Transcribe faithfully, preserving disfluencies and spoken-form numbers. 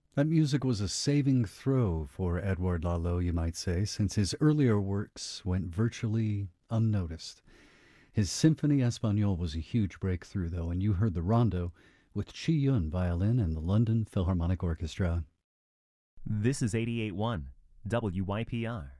That music was a saving throw for Edouard Lalo, you might say, since his earlier works went virtually unnoticed. His Symphonie Espagnole was a huge breakthrough, though, and you heard the Rondo with Chi Yun violin and the London Philharmonic Orchestra. This is eighty-eight point one W Y P R.